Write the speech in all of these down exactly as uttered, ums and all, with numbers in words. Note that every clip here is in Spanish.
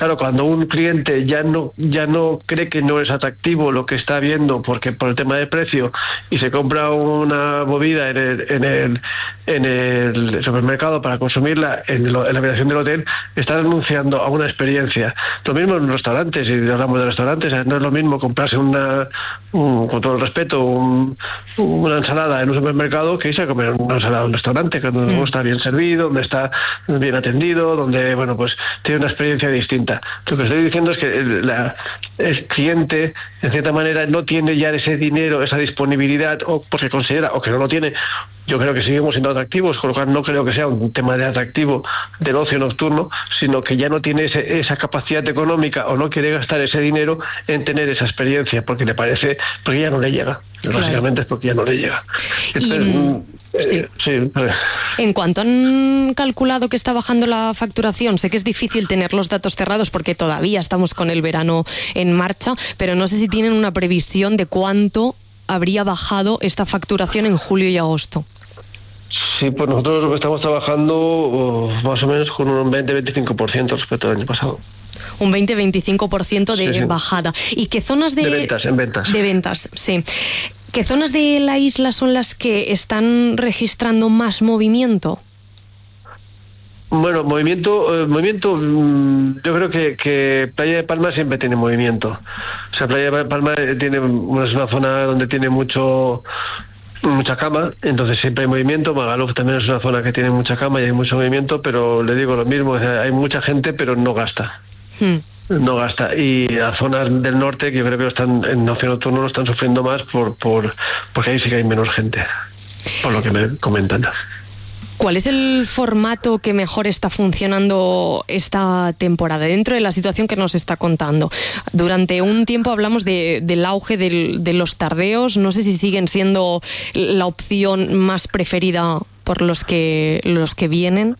claro, cuando un cliente ya no ya no cree que no es atractivo lo que está viendo porque por el tema de precio y se compra una bebida en el, en el, en el supermercado para consumirla en, lo, en la habitación del hotel, está renunciando a una experiencia. Lo mismo en restaurantes, si hablamos de restaurantes, no es lo mismo comprarse una, un, con todo el respeto, un, una ensalada en un supermercado que irse a comer una ensalada en un restaurante, que donde sí. está bien servido, donde está bien atendido, donde, bueno, pues tiene una experiencia distinta. Lo que estoy diciendo es que el, la, el cliente, en cierta manera, no tiene ya ese dinero, esa disponibilidad, o porque considera, o que no lo tiene. Yo creo que seguimos siendo atractivos, con lo cual no creo que sea un tema de atractivo del ocio nocturno, sino que ya no tiene ese, esa capacidad económica o no quiere gastar ese dinero en tener esa experiencia, porque le parece, porque ya no le llega. Claro. Básicamente es porque ya no le llega. Entonces, y, eh, sí. Sí, en cuanto han calculado que está bajando la facturación, sé que es difícil tener los datos cerrados porque todavía estamos con el verano en marcha, pero no sé si tienen una previsión de cuánto habría bajado esta facturación en julio y agosto. Sí, pues nosotros lo que estamos trabajando oh, más o menos con un veinte a veinticinco por ciento respecto al año pasado. Un veinte a veinticinco por ciento de sí, sí. bajada. ¿Y qué zonas de... De ventas, en ventas. De ventas, sí. ¿Qué zonas de la isla son las que están registrando más movimiento? Bueno, movimiento, eh, movimiento, mmm, yo creo que, que Playa de Palma siempre tiene movimiento. O sea, Playa de Palma tiene una, es una zona donde tiene mucho... mucha cama, entonces siempre hay movimiento. Magaluf también es una zona que tiene mucha cama y hay mucho movimiento, pero le digo lo mismo, hay mucha gente pero no gasta. Hmm. No gasta. Y las zonas del norte, que yo creo que lo están en ocio nocturno, lo están sufriendo más por, por porque ahí sí que hay menos gente, por lo que me comentan. ¿Cuál es el formato que mejor está funcionando esta temporada dentro de la situación que nos está contando? Durante un tiempo hablamos de, del auge del, de los tardeos. No sé si siguen siendo la opción más preferida por los que, los que vienen.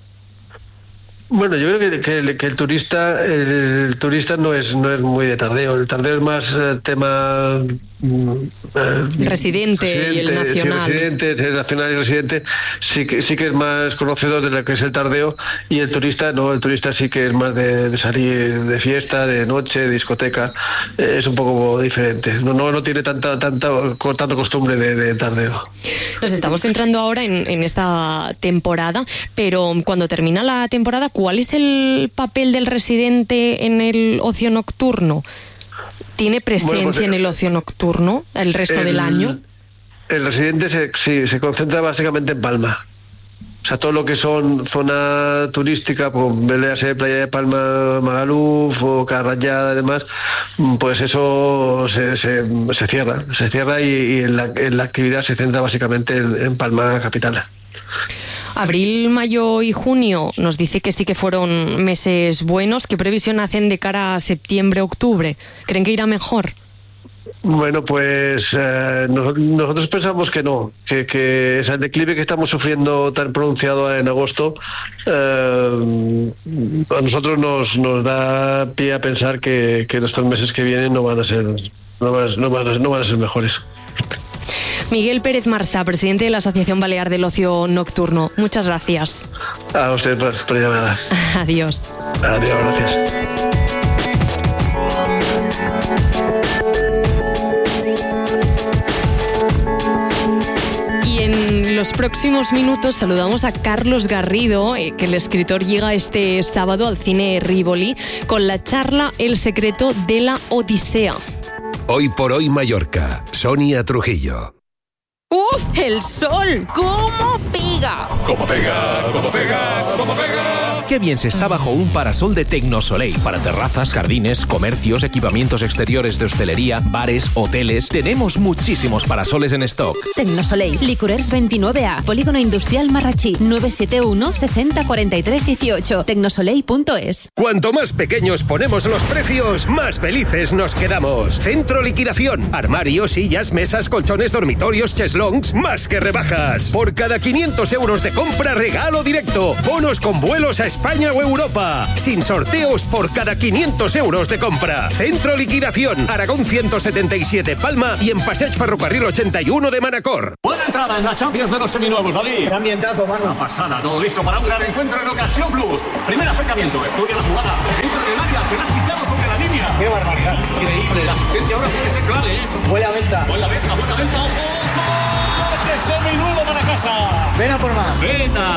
Bueno, yo creo que, que, que el turista el, el turista no es no es muy de tardeo. El tardeo es más eh, tema eh, residente, residente y el nacional. Sí, residente, el nacional y residente sí que sí que es más conocedor de lo que es el tardeo, y el turista no, el turista sí que es más de, de salir de fiesta, de noche, de discoteca. Eh, es un poco diferente. No no, no tiene tanta tanta tanta costumbre de, de tardeo. Nos estamos centrando ahora en, en esta temporada, pero cuando termina la temporada, ¿cuál es el papel del residente en el ocio nocturno? ¿Tiene presencia bueno, pues, en el ocio nocturno el resto el, del año? El residente se, sí, se concentra básicamente en Palma. O sea, todo lo que son zona turística, pues véase Playa de Palma, Magaluf o Carrallada, además, pues eso se, se, se cierra. Se cierra y, y en, la, en la actividad se centra básicamente en, en Palma capital. Abril, mayo y junio nos dice que sí que fueron meses buenos. ¿Qué previsión hacen de cara a septiembre, octubre? ¿Creen que irá mejor? Bueno, pues eh, nos, nosotros pensamos que no, que, que ese declive que estamos sufriendo tan pronunciado en agosto eh, a nosotros nos, nos da pie a pensar que, que estos meses que vienen no van a ser no van, no van a, no van a ser mejores. Miguel Pérez Marsá, presidente de la Asociación Balear del Ocio Nocturno. Muchas gracias. A usted por, por llamada. Adiós. Adiós, gracias. En los próximos minutos saludamos a Carlos Garrido, eh, que el escritor llega este sábado al Cine Rivoli con la charla El secreto de la Odisea. Hoy por hoy Mallorca, Sonia Trujillo. ¡Uf! ¡El sol! ¿Cómo pega? ¿Cómo pega? ¿Cómo pega? ¿Cómo pega? Qué bien se está bajo un parasol de Tecnosoleil. Para terrazas, jardines, comercios, equipamientos exteriores de hostelería, bares, hoteles. Tenemos muchísimos parasoles en stock. Tecnosoleil, Licurers veintinueve A, Polígono Industrial Marrachí, nueve siete uno, sesenta, cuarenta y tres, dieciocho, tecnosoleil punto es. Cuanto más pequeños ponemos los precios, más felices nos quedamos. Centro Liquidación. Armarios, sillas, mesas, colchones, dormitorios, cheslongs, más que rebajas. Por cada quinientos euros de compra, regalo directo. Bonos con vuelos a España o Europa. Sin sorteos por cada quinientos euros de compra. Centro Liquidación. Aragón ciento setenta y siete Palma y en Passeig Ferrocarril ochenta y uno de Manacor. Buena entrada en la Champions de los seminuevos, David. Qué ambientazo, mano. Una pasada, todo listo para un gran encuentro en Ocasión Plus. Primer acercamiento, estudia la jugada. Entra en el área. Se la ha quitado sobre la línea. ¡Qué barbaridad! Increíble. La asistencia ahora puede ser clave, ¿eh? Buena venta. Buena venta, buena venta. ¡Ojo! ¡Coche semi nuevo para casa! Ven a por más. Ven a